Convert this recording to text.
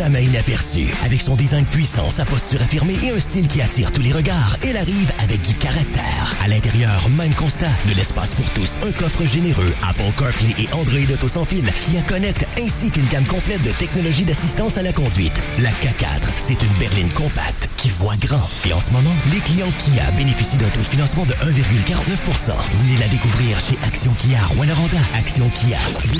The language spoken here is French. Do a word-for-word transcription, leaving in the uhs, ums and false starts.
jamais inaperçue. Avec son design puissant, sa posture affirmée et un style qui attire tous les regards, elle arrive avec du caractère. À l'intérieur, même constat, de l'espace pour tous, un coffre généreux, Apple CarPlay et Android Auto sans fil qui la connecte, ainsi qu'une gamme complète de technologies d'assistance à la conduite. La K quatre, c'est une berline compacte qui voit grand. Et en ce moment, les clients Kia bénéficient d'un taux de financement de un virgule quarante-neuf pour cent. Venez la découvrir chez Action Kia Rwanda. Action Kia, vous